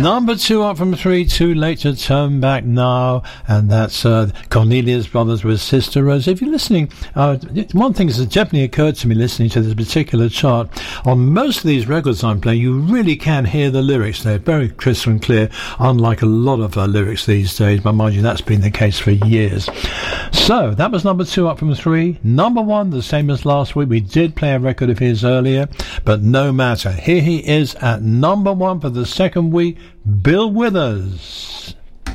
Number 2 up from 3, Too Late to Turn Back Now, and that's Cornelius Brothers with Sister Rose. If you're listening, one thing that's definitely occurred to me listening to this particular chart, on most of these records I'm playing, you really can hear the lyrics. They're very crisp and clear, unlike a lot of lyrics these days, but mind you, that's been the case for years. So, that was number 2 up from 3. Number 1, the same as last week. We did play a record of his earlier, but no matter. Here he is at number 1 for the second week, Bill Withers.